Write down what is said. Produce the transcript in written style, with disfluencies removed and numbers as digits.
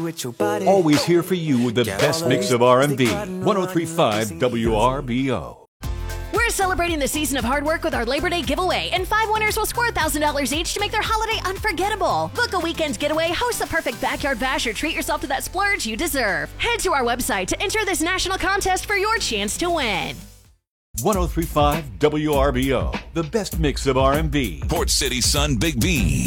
with your body. Always here for you with the best mix of R&B. 103.5 WRBO. We're celebrating the season of hard work with our Labor Day giveaway, and 5 winners will score $1,000 each to make their holiday unforgettable. Book a weekend getaway, host the perfect backyard bash, or treat yourself to that splurge you deserve. Head to our website to enter this national contest for your chance to win. 103.5 WRBO, the best mix of R&B. Port City Sun Big B.